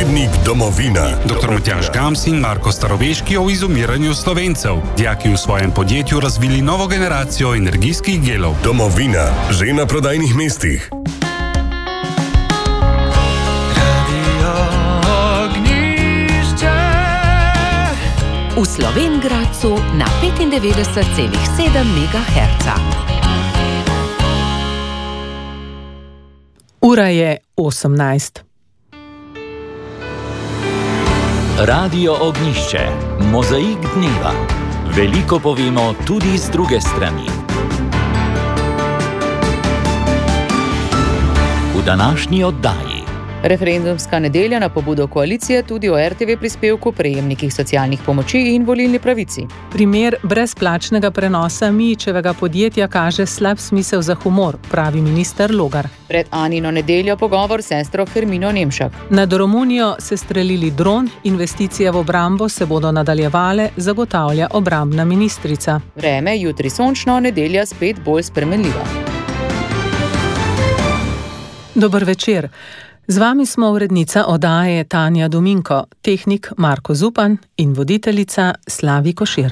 Tednik domovina. Dr. Matjaž Gams in Marko Staroveški o izumiranju Slovencev. Dijaki v svojem podjetju razvili novo generacijo energijskih gelov. Domovina, že na prodajnih mestih. V Slovenj Gradcu na 95,7 MHz. Ura je 18. Radio Ognjišče, mozaik dneva. Veliko povemo tudi z druge strani. V današnji oddaji. Referendumska nedelja na pobudo koalicije tudi o RTV prispevku, prejemnikih socialnih pomoči in volilni pravici. Primer brezplačnega prenosa Mijićevega podjetja kaže slab smisel za humor, pravi minister Logar. Pred Anino nedeljo pogovor s sestro Hermino Nemšak. Nad Romunijo se strelili dron, investicije v obrambo se bodo nadaljevale, zagotavlja obrambna ministrica. Vreme jutri sončno, nedelja spet bolj spremenljiva. Dober večer. Z vami smo urednica oddaje Tanja Dominko, tehnik Marko Zupan in voditeljica Slavi Košir.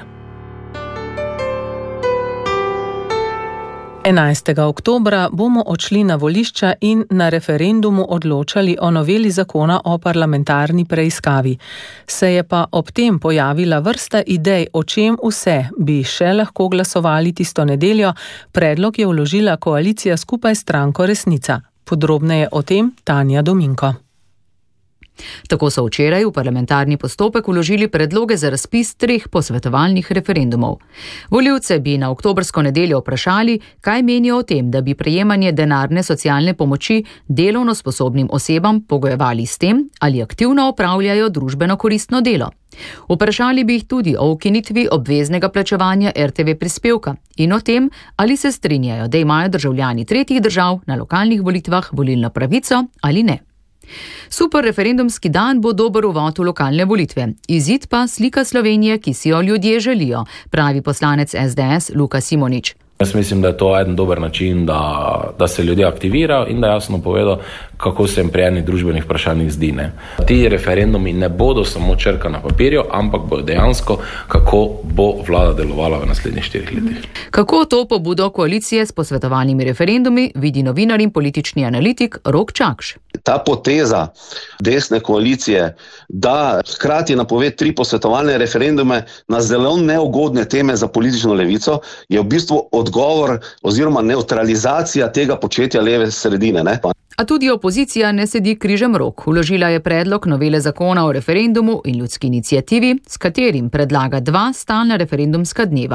11. oktobra bomo odšli na volišča in na referendumu odločali o noveli zakona o parlamentarni preiskavi. Se je pa ob tem pojavila vrsta idej, o čem vse bi še lahko glasovali tisto nedeljo. Predlog je vložila koalicija skupaj s stranko Resnica. Podrobneje o tem Tanja Dominko. Tako so včeraj v parlamentarni postopek vložili predloge za razpis 3 posvetovalnih referendumov. Volivce bi na oktobrsko nedeljo vprašali, kaj menijo o tem, da bi prejemanje denarne socialne pomoči delovno sposobnim osebam pogojevali s tem, ali aktivno opravljajo družbeno koristno delo. Vprašali bi jih tudi o ukinitvi obveznega plačevanja RTV prispevka in o tem, ali se strinjajo, da imajo državljani tretjih držav na lokalnih volitvah volilno pravico ali ne. Super referendumski dan bo dober uvod v lokalne volitve. Izid pa slika Slovenije, ki si jo ljudje želijo, pravi poslanec SDS Luka Simonič. Jaz mislim, da je to eden dober način, da se ljudje aktivirajo in da jasno povedo, kako se jim pri enih družbenih vprašanjih zdi. Ti referendumi ne bodo samo črka na papirju, ampak bodo dejansko, kako bo vlada delovala v naslednjih 4 letih. Kako to pobudo koalicije s posvetovalnimi referendumi vidi novinar in politični analitik Rok Čakš. Ta poteza desne koalicije, da hkrati napove 3 posvetovalne referendume na zelo neugodne teme za politično levico, je v bistvu odgovor oziroma neutralizacija tega početja leve sredine. A tudi opozicija ne sedi križem rok. Vložila je predlog novele zakona o referendumu in ljudski iniciativi, s katerim predlaga 2 stalna referendumska dneva.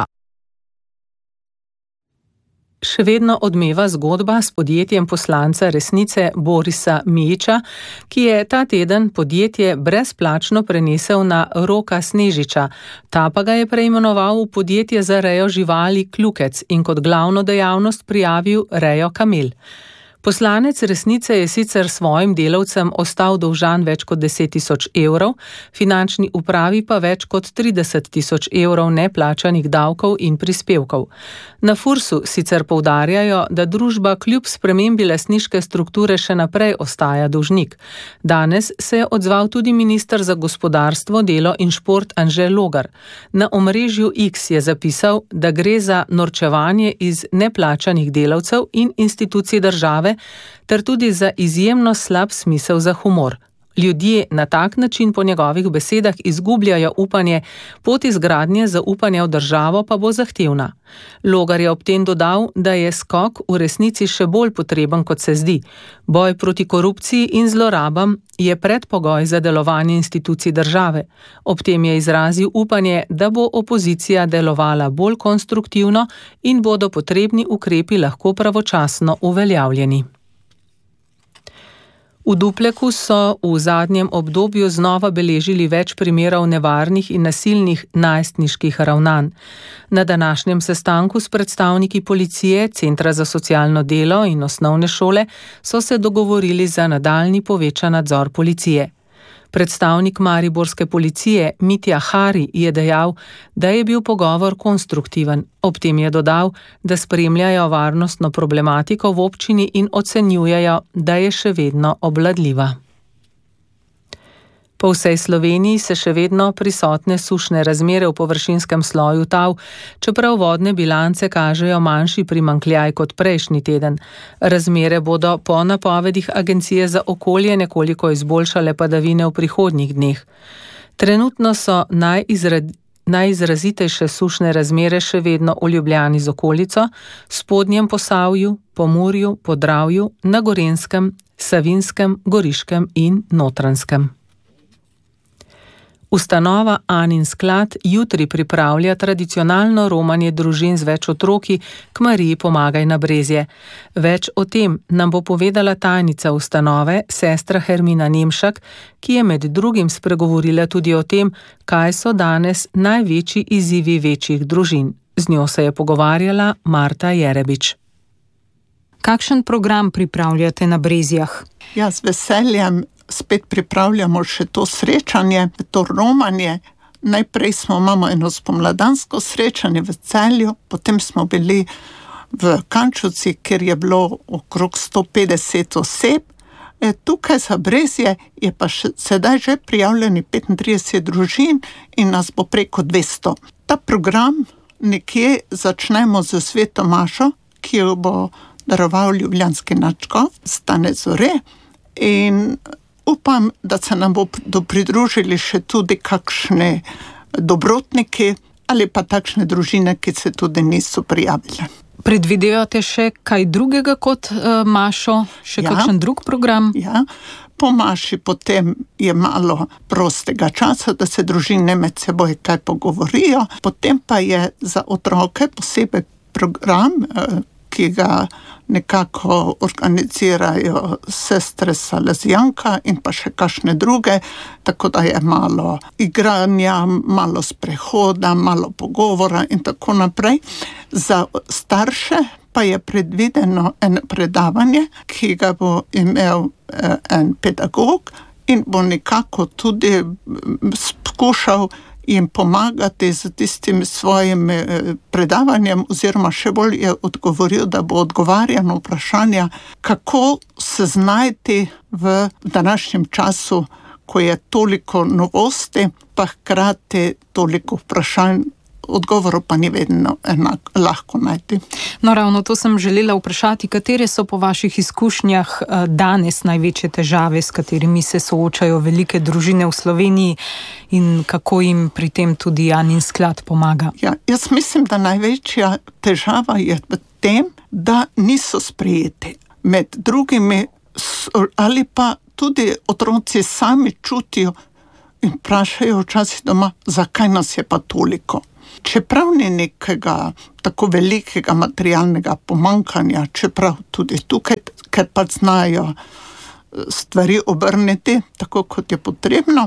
Še vedno odmeva zgodba s podjetjem poslanca Resnice Borisa Mijića, ki je ta teden podjetje brezplačno prenesel na Roka Snežiča. Ta pa ga je preimenoval v podjetje za rejo živali Kljukec in kot glavno dejavnost prijavil rejo kamel. Poslanec Resnice je sicer svojim delavcem ostal dolžan več kot 10.000 evrov, finančni upravi pa več kot 30.000 evrov neplačanih davkov in prispevkov. Na Fursu sicer poudarjajo, da družba kljub spremembi lastniške strukture še naprej ostaja dolžnik. Danes se je odzval tudi minister za gospodarstvo, delo in šport Anže Logar. Na omrežju X je zapisal, da gre za norčevanje iz neplačanih delavcev in institucij države, ter tudi za izjemno slab smisel za humor. Ljudje na tak način po njegovih besedah izgubljajo upanje, pot izgradnje zaupanja v državo pa bo zahtevna. Logar je ob tem dodal, da je skok v resnici še bolj potreben, kot se zdi. Boj proti korupciji in zlorabam je predpogoj za delovanje institucij države. Ob tem je izrazil upanje, da bo opozicija delovala bolj konstruktivno in bodo potrebni ukrepi lahko pravočasno uveljavljeni. V Dupleku so v zadnjem obdobju znova beležili več primerov nevarnih in nasilnih najstniških ravnanj. Na današnjem sestanku s predstavniki policije, Centra za socialno delo in osnovne šole so se dogovorili za nadaljnji povečan nadzor policije. Predstavnik mariborske policije Mitja Hari je dejal, da je bil pogovor konstruktiven. Ob tem je dodal, da spremljajo varnostno problematiko v občini in ocenjujejo, da je še vedno obvladljiva. Po vsej Sloveniji se še vedno prisotne sušne razmere v površinskem sloju tal, čeprav vodne bilance kažejo manjši primanjkljaj kot prejšnji teden. Razmere bodo po napovedih Agencije za okolje nekoliko izboljšale padavine v prihodnjih dneh. Trenutno so najizrazitejše sušne razmere še vedno v Ljubljani z okolico, Spodnjem Posavju, Pomurju, Podravju, na Gorenjskem, Savinjskem, Goriškem in Notranjskem. Ustanova Anin sklad jutri pripravlja tradicionalno romanje družin z več otroki k Mariji Pomagaj na Brezje. Več o tem nam bo povedala tajnica ustanove, sestra Hermina Nemšak, ki je med drugim spregovorila tudi o tem, kaj so danes največji izzivi večjih družin. Z njo se je pogovarjala Marta Jerebič. Kakšen program pripravljate na Brezjah? Ja, z veseljem spet pripravljamo še to srečanje, to romanje. Najprej imamo eno spomladansko srečanje v Celju, potem smo bili v Kančovci, kjer je bilo okrog 150 oseb. Tukaj za Brezje je pa sedaj že prijavljeni 35 družin in nas bo preko 200. Ta program nekje začnemo z Sveto Mašo, ki jo bo daroval ljubljanski nadškof Stane Zore, in upam, da se nam bodo pridružili še tudi kakšne dobrotniki ali pa takšne družine, ki se tudi niso prijavile. Predvidevate še kaj drugega kot Mašo? Še kakšen drug program? Ja, po Maši potem je malo prostega časa, da se družine med seboj kaj pogovorijo. Potem pa je za otroke posebej program, ki ga nekako organizirajo sestre Salesijanka in pa še kakšne druge, tako da je malo igranja, malo sprehoda, malo pogovora in tako naprej. Za starše pa je predvideno eno predavanje, ki ga bo imel en pedagog in bo nekako tudi skušal jim pomagati z tistim svojim predavanjem, oziroma še bolj je odgovoril, da bo odgovarjal na vprašanja, kako se znajti v današnjem času, ko je toliko novosti, pa hkrati toliko vprašanj, odgovorov pa ni vedno lahko najti. No, ravno to sem želela vprašati, katere so po vaših izkušnjah danes največje težave, s katerimi se soočajo velike družine v Sloveniji in kako jim pri tem tudi Anin sklad pomaga? Ja, jaz mislim, da največja težava je v tem, da niso sprejeti. Med drugimi ali pa tudi otroci sami čutijo in vprašajo včasih doma, zakaj nas je pa toliko. Čeprav ni nekega tako velikega materialnega pomankanja, čeprav tudi tukaj, ker pa znajo stvari obrniti tako, kot je potrebno,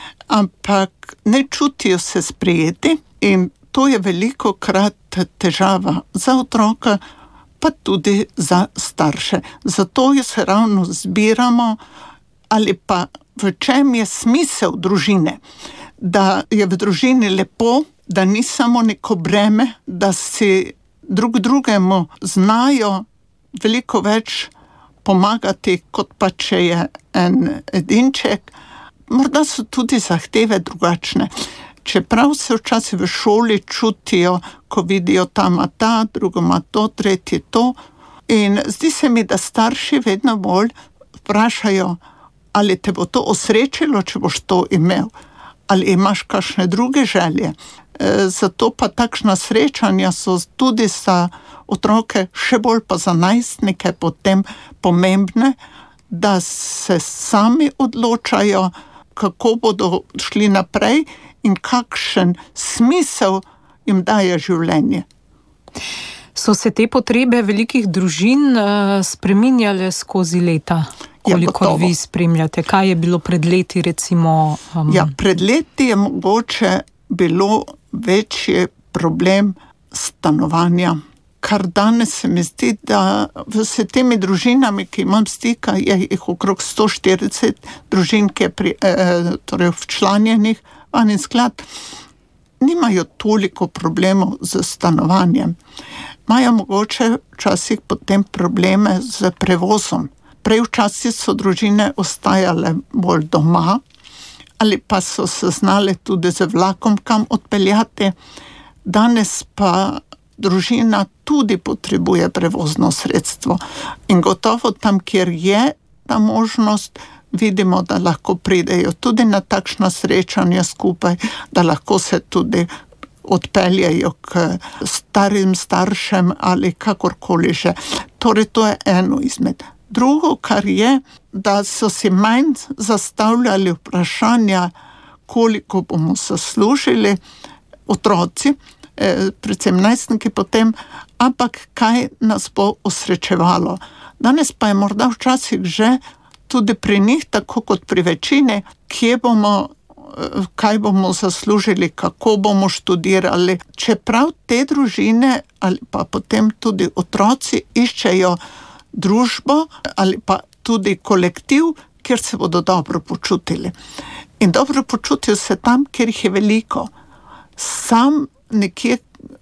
ampak ne čutijo se sprejeti in to je velikokrat težava za otroka, pa tudi za starše. Zato se ravno zbiramo, ali pa v čem je smisel družine, da je v družini lepo, da ni samo neko breme, da si drug drugemu znajo veliko več pomagati, kot pa če je en edinček. Morda so tudi zahteve drugačne. Čeprav se včasih v šoli čutijo, ko vidijo tam ta, drugo ima to, tretji to. In zdi se mi, da starši vedno bolj vprašajo, ali te bo to osrečilo, če boš to imel, ali imaš kakšne druge želje. Zato pa takšna srečanja so tudi za otroke, še bolj pa za najstnike potem pomembne, da se sami odločajo, kako bodo šli naprej in kakšen smisel jim daje življenje. So se te potrebe velikih družin spreminjale skozi leta? Kolikor vi spremljate? Kaj je bilo pred leti recimo? Ja, pred leti je mogoče bilo večji problem stanovanja, kar danes se mi zdi, da s temi družinami, ki imam stika, je jih okrog 140 družin, ki je torej včlanjenih v Anin sklad, nimajo toliko problemov z stanovanjem. Imajo mogoče včasih potem probleme z prevozom. Prej včasih so družine ostajale bolj doma, ali pa so se znale tudi z vlakom kam odpeljati. Danes pa družina tudi potrebuje prevozno sredstvo. In gotovo tam, kjer je ta možnost, vidimo, da lahko pridejo tudi na takšna srečanja skupaj, da lahko se tudi odpeljejo k starim staršem ali kakorkoli že. Torej, to je eno izmed. Drugo, kar je, da so si manj zastavljali vprašanja, koliko bomo zaslužili otroci, predvsem najstniki potem, ampak kaj nas bo osrečevalo. Danes pa je morda včasih že tudi pri njih, tako kot pri večini, kaj bomo zaslužili, kako bomo študirali. Čeprav te družine ali pa potem tudi otroci iščejo družbo ali pa tudi kolektiv, kjer se bodo dobro počutili. In dobro počutijo se tam, kjer jih je veliko. Sam nekje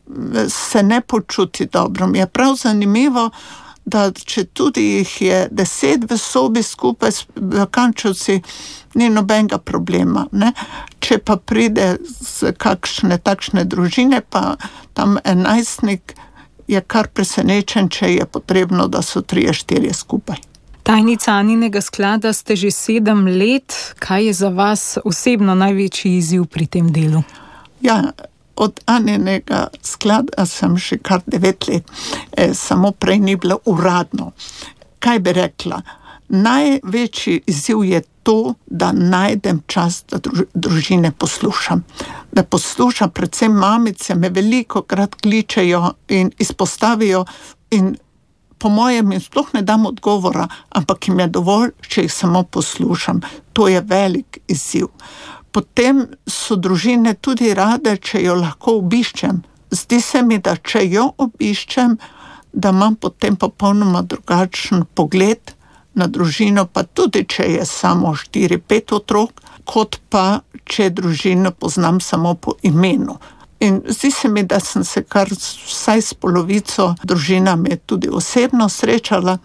se ne počuti dobro. Mi je prav zanimivo, da če tudi jih je 10 v sobi skupaj s Balkančevci, ni nobenega problema, ne? Če pa pride z kakšne takšne družine, pa tam 11-nik je kar presenečen, če je potrebno, da so 3-4 skupaj. Tajnica Aninega sklada ste že 7 let. Kaj je za vas osebno največji izziv pri tem delu? Ja, od Aninega sklada sem že kar 9 let, samo prej ni bilo uradno. Kaj bi rekla? Največji izziv je to, da najdem čas, da družine poslušam. Da poslušam, predvsem mamice me velikokrat kličejo in izpostavijo in po mojem jim sploh ne dam odgovora, ampak jim je dovolj, če jih samo poslušam. To je velik izziv. Potem so družine tudi rade, če jo lahko obiščem. Zdi se mi, da če jo obiščem, da imam potem popolnoma drugačen pogled na družino, pa tudi če je samo 4-5 otrok, kot pa če družino poznam samo po imenu. In zdi se mi, da sem se kar vsaj s polovico družinami tudi osebno srečala.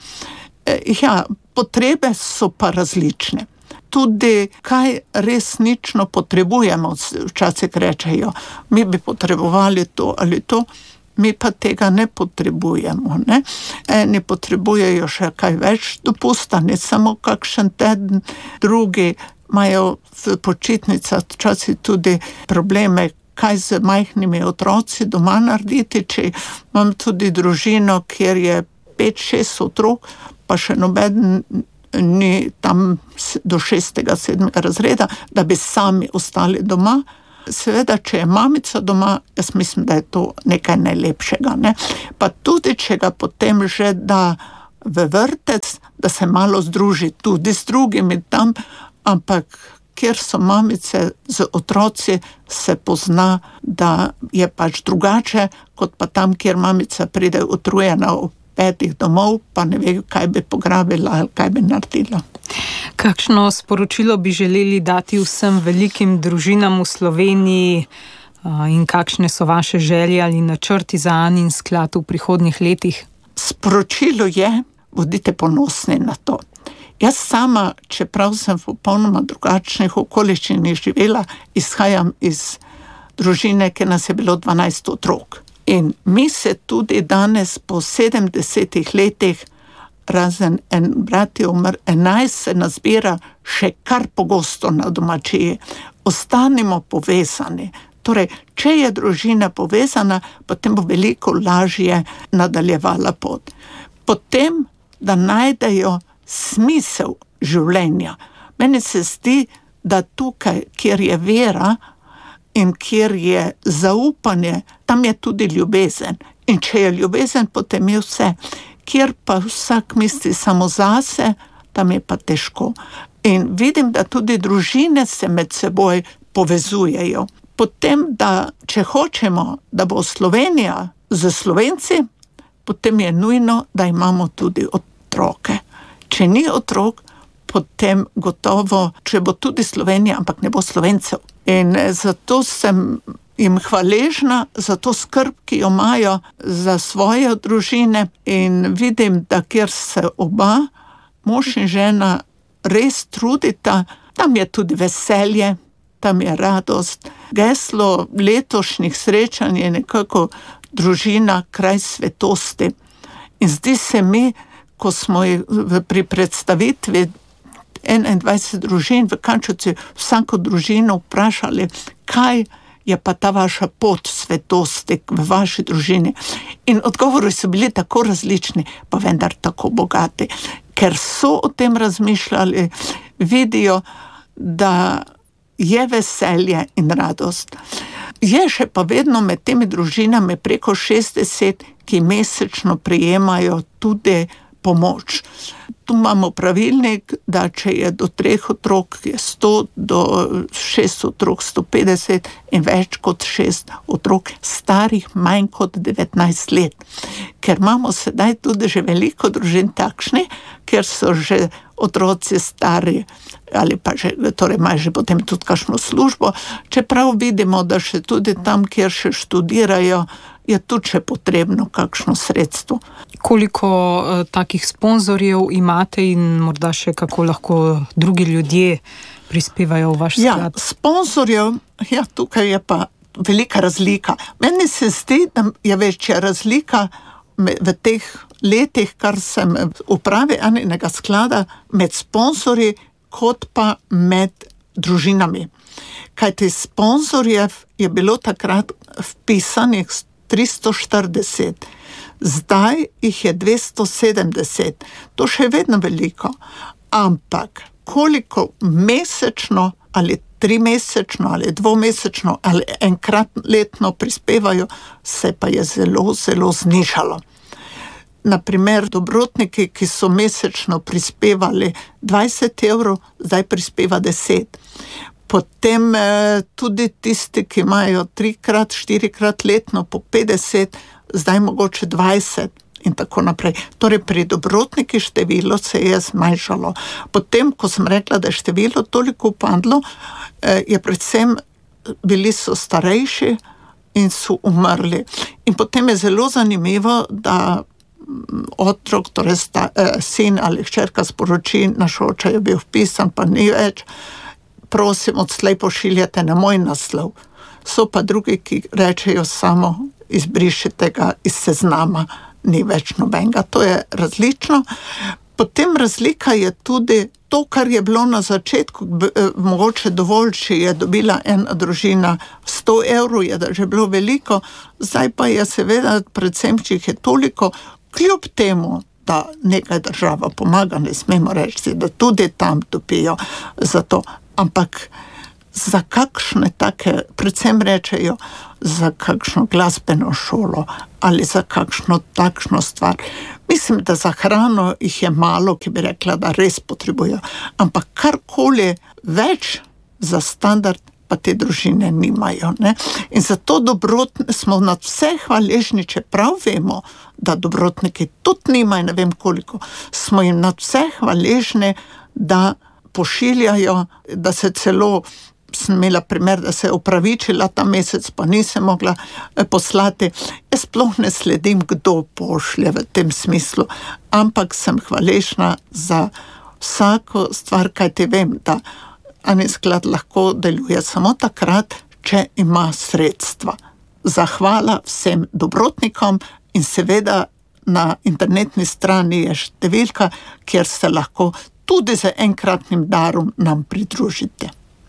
Ja, potrebe so pa različne. Tudi kaj resnično potrebujemo, včasih rečejo, mi bi potrebovali to ali to, mi pa tega ne potrebujemo. Ne? Eni potrebujejo še kaj več dopusta, ne samo kakšen teden, drugi imajo v počitnicah včasih tudi probleme, kaj z majhnimi otroci doma narediti, če imam tudi družino, kjer je 5-6 otrok, pa še noben ni tam do 6-7 razreda, da bi sami ostali doma. Seveda, če je mamica doma, jaz mislim, da je to nekaj najlepšega. Ne? Pa tudi, če ga potem že da v vrtec, da se malo združi tudi s drugimi tam, ampak kjer so mamice z otroci, se pozna, da je pač drugače, kot pa tam, kjer mamica pride utrujena ob 5 domov, pa ne ve, kaj bi pograbila ali kaj bi naredila. Kakšno sporočilo bi želeli dati vsem velikim družinam v Sloveniji in kakšne so vaše želje ali načrti za Anin sklad v prihodnjih letih? Sporočilo je, bodite ponosni na to. Jaz sama, čeprav sem v popolnoma drugačnih okoliščinah živela, izhajam iz družine, ki nas je bilo 12 otrok. In mi se tudi danes po 70 letih, razen en brat je umr, 11 se nas zbira še kar pogosto na domačiji. Ostanimo povezani. Torej, če je družina povezana, potem bo veliko lažje nadaljevala pot. Potem, da najdejo smisel življenja. Meni se zdi, da tukaj, kjer je vera in kjer je zaupanje, tam je tudi ljubezen. In če je ljubezen, potem je vse. Kjer pa vsak misli samo zase, tam je pa težko. In vidim, da tudi družine se med seboj povezujejo. Potem, da če hočemo, da bo Slovenija z Slovenci, potem je nujno, da imamo tudi otroke. Če ni otrok, potem gotovo, če bo tudi Slovenija, ampak ne bo Slovencev. In zato sem jim hvaležna za to skrb, ki jo imajo za svoje družine in vidim, da kjer se oba, mož in žena, res trudita, Tam je tudi veselje, tam je radost. Geslo letošnjih srečanj je nekako družina, kraj svetosti. In zdi se mi, ko smo pri predstavitvi 21 družin v Kančevci vsako družino vprašali, kaj je pa ta vaša pot svetosti v vaši družini. In odgovori so bili tako različni, pa vendar tako bogati, ker so o tem razmišljali, vidijo, da je veselje in radost. Je še pa vedno med temi družinami preko 60, ki mesečno prijemajo tudi pomoč. Tu imamo pravilnik, da če je do 3 otrok, je 100, do 6 otrok 150 in več kot 6 otrok starih manj kot 19 let. Ker imamo sedaj tudi že veliko družin takšnih, ker so že otroci stari ali pa že, torej imajo že potem tudi kakšno službo, čeprav vidimo, da še tudi tam, kjer še študirajo, je tudi še potrebno kakšno sredstvo. Koliko takih sponzorjev imate in morda še kako lahko drugi ljudje prispevajo v vaš sklad? Sponzorjev, tukaj je pa velika razlika. Meni se zdi, da je večja razlika v teh letih, kar sem v upravi enega sklada, med sponzorji kot pa med družinami. Kajti sponzorjev je bilo takrat vpisanih 340, zdaj jih je 270, to še vedno veliko, ampak koliko mesečno ali 3-mesečno ali 2-mesečno ali enkrat letno prispevajo, se pa je zelo, zelo znižalo. Naprimer, dobrotniki, ki so mesečno prispevali 20 €, zdaj prispeva 10. Potem tudi tisti, ki imajo 3-krat, 4-krat letno po 50, zdaj mogoče 20 in tako naprej. Torej pri dobrotniki število se je zmanjšalo. Potem, ko sem rekla, da je število toliko upadlo, je predvsem bili so starejši in so umrli. In potem je zelo zanimivo, da otrok, torej sin ali hčerka sporoči, naš oče je bil vpisan, pa ni več, prosim, odslej pošiljate na moj naslov. So pa drugi, ki rečejo samo izbrišite ga iz seznama, ni več nobenega. To je različno. Potem razlika je tudi to, kar je bilo na začetku, mogoče dovolj, če je dobila ena družina 100 €, je da že bilo veliko, zdaj pa je seveda, predvsem, če jih je toliko, kljub temu, da nekaj država pomaga, ne smemo reči, da tudi tam dobijo za to. Ampak za kakšne take, predvsem rečejo, za kakšno glasbeno šolo ali za kakšno takšno stvar. Mislim, da za hrano jih je malo, ki bi rekla, da res potrebujo. Ampak karkoli več za standard, pa te družine nimajo. Ne? In zato smo nad vse hvaležni, čeprav vemo, da dobrotniki tudi nimajo, ne vem koliko, smo jim nad vse hvaležni, da pošiljajo, da se celo, sem imela primer, da se je opravičila ta mesec, pa nisem mogla poslati. Jaz sploh ne sledim, kdo pošlje v tem smislu, ampak sem hvaležna za vsako stvar, kaj te vem, da Ani sklad lahko deluje samo takrat, če ima sredstva. Zahvala vsem dobrotnikom in seveda na internetni strani je številka, kjer se lahko tudi z enkratnim darom nam pridružite.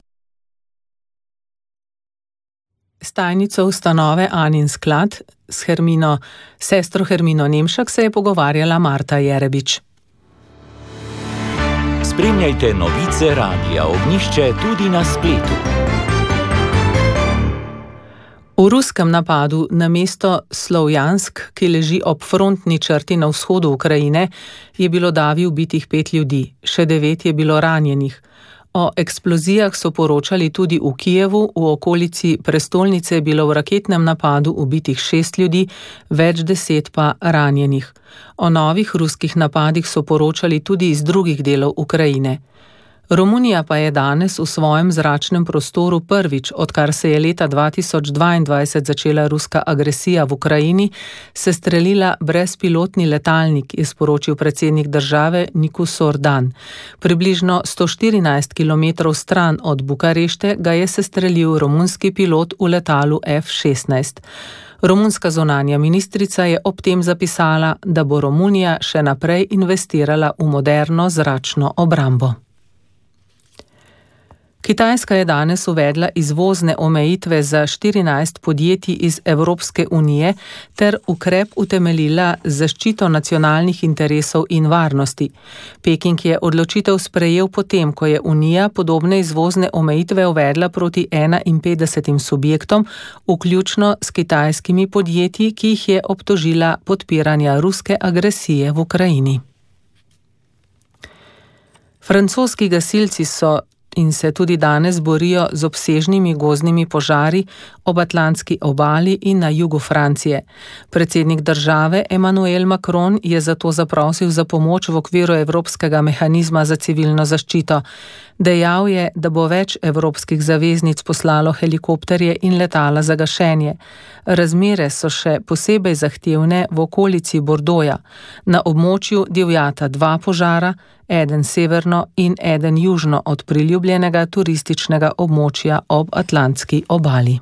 S tajnico ustanove Anin sklad, sestro Hermino Nemšak, se je pogovarjala Marta Jerebič. Spremljajte novice Radia Ognjišče tudi na spletu. V ruskem napadu na mesto Slovjansk, ki leži ob frontni črti na vzhodu Ukrajine, je bilo davi ubitih 5 ljudi, še 9 je bilo ranjenih. O eksplozijah so poročali tudi v Kijevu, v okolici prestolnice je bilo v raketnem napadu ubitih 6 ljudi, več 10 pa ranjenih. O novih ruskih napadih so poročali tudi iz drugih delov Ukrajine. Romunija pa je danes v svojem zračnem prostoru prvič, odkar se je leta 2022 začela ruska agresija v Ukrajini, sestrelila brezpilotni letalnik, je sporočil predsednik države Nikus Ordan. Približno 114 km stran od Bukarešte ga je sestrelil romunski pilot v letalu F-16. Romunska zunanja ministrica je ob tem zapisala, da bo Romunija še naprej investirala v moderno zračno obrambo. Kitajska je danes uvedla izvozne omejitve za 14 podjetij iz Evropske unije ter ukrep utemeljila z zaščito nacionalnih interesov in varnosti. Peking je odločitev sprejel potem, ko je Unija podobne izvozne omejitve uvedla proti 51 subjektom, vključno s kitajskimi podjetji, ki jih je obtožila podpiranja ruske agresije v Ukrajini. Francoski gasilci so in se tudi danes borijo z obsežnimi gozdnimi požari ob Atlantski obali in na jugu Francije. Predsednik države Emmanuel Macron je zato zaprosil za pomoč v okviru Evropskega mehanizma za civilno zaščito. Dejal je, da bo več evropskih zaveznic poslalo helikopterje in letala za gašenje. Razmere so še posebej zahtevne v okolici Bordoja. Na območju divjata 2 požara, eden severno in eden južno od priljubljenega turističnega območja ob Atlantski obali.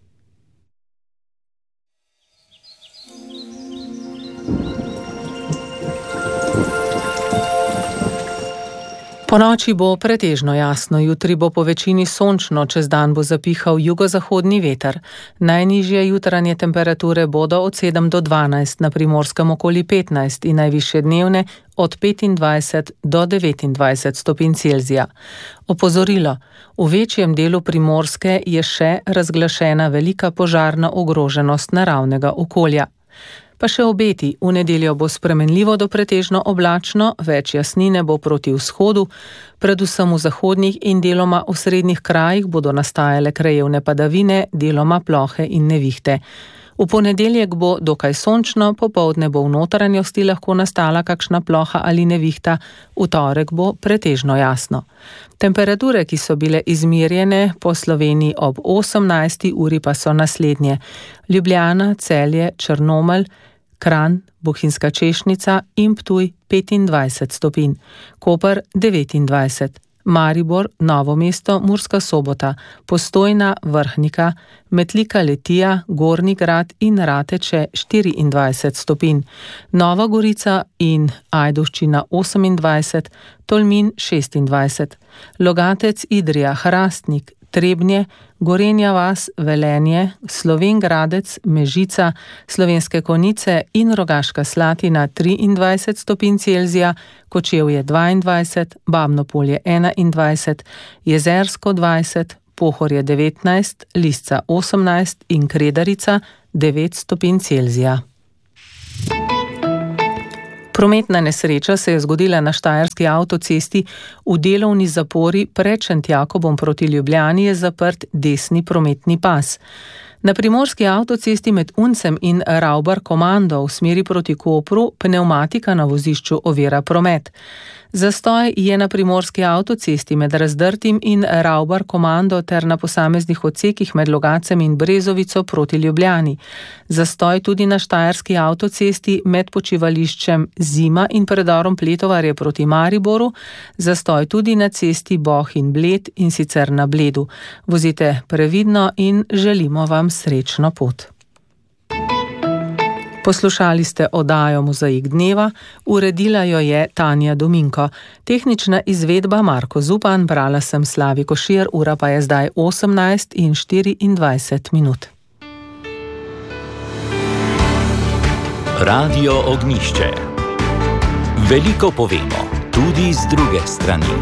Ponoči bo pretežno jasno, jutri bo po večini sončno, čez dan bo zapihal jugozahodni veter. Najnižje jutranje temperature bodo od 7 do 12, na Primorskem okoli 15 in najvišje dnevne od 25 do 29 stopinj Celzija. Opozorilo: v večjem delu Primorske je še razglašena velika požarna ogroženost naravnega okolja. Pa še obeti: v nedeljo bo spremenljivo do pretežno oblačno, več jasnine bo proti vzhodu, predvsem v zahodnih in deloma osrednjih krajih bodo nastajale krajevne padavine, deloma plohe in nevihte. V ponedeljek bo dokaj sončno, popoldne bo v notranjosti lahko nastala kakšna ploha ali nevihta, v torek bo pretežno jasno. Temperature, ki so bile izmerjene po Sloveniji ob 18. uri, pa so naslednje: Ljubljana, Celje, Črnomelj, Kranj, Bohinjska Češnica in Ptuj 25 stopinj, Koper 29, Maribor, Novo mesto, Murska Sobota, Postojna, Vrhnika, Metlika, Litija, Gornji Grad in Rateče 24 stopinj, Nova Gorica in Ajdovščina 28, Tolmin 26, Logatec, Idrija, Hrastnik, Trebnje, Gorenja vas, Velenje, Slovenj Gradec, Mežica, Slovenske Konjice in Rogaška Slatina 23 stopinj Celzija, Kočevje 22, Babno Polje 21, Jezersko 20, Pohorje 19, Lisca 18 in Kredarica 9 stopinj Celzija. Prometna nesreča se je zgodila na štajerski avtocesti. V delovni zapori pred Šentjakobom proti Ljubljani je zaprt desni prometni pas. Na primorski avtocesti med Uncem in Ravbar Komando v smeri proti Kopru pnevmatika na vozišču ovira promet. Zastoj je na primorski avtocesti med Razdrtim in Ravbar Komando ter na posameznih odsekih med Logacem in Brezovico proti Ljubljani. Zastoj tudi na štajerski avtocesti med počivališčem Zima in predorom Pletovarje proti Mariboru. Zastoj tudi na cesti Boh in Bled, in sicer na Bledu. Vozite previdno in želimo vam srečno pot. Poslušali ste oddajo Mozaik dneva, uredila jo je Tanja Dominko. Tehnična izvedba Marko Zupan, brala sem Slavi Košir, ura pa je zdaj 18:24. Radio Ognjišče. Veliko povemo, tudi z druge strani.